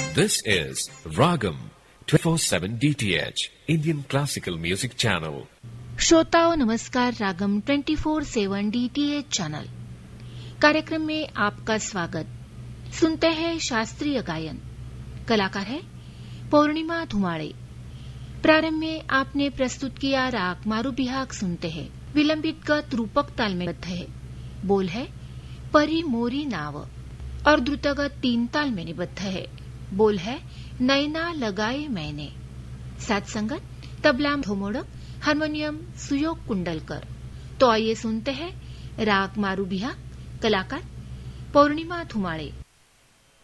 This is Ragam 24/7 DTH Indian Classical Music Channel. श्रोताओं नमस्कार। रागम 24/7 DTH channel कार्यक्रम में आपका स्वागत। सुनते हैं शास्त्रीय गायन। कलाकार है पूर्णिमा धुमाड़े। प्रारंभ में आपने प्रस्तुत किया राग मारू बिहाग सुनते हैं। विलंबित गत रूपक ताल में बद्ध है। बोल है परी मोरी नाव और द्रुतगत 3 ताल में निबद्ध है। बोल है नैना लगाए मैंने। साथ संगत तबला धोमोड़क, हारमोनियम सुयोग कुंडलकर। तो आइए सुनते हैं राग मारू बिहाग। कलाकार पूर्णिमा धुमाड़े।